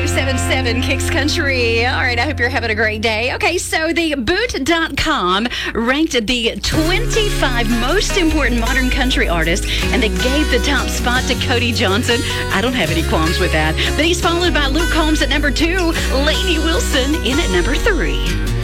1077 Kicks Country. All right, I hope you're having a great day. Okay, so the Boot.com ranked the 25 most important modern country artists, and they gave the top spot to Cody Johnson. I don't have any qualms with that. But he's followed by Luke Combs at number 2, Lainey Wilson in at number 3.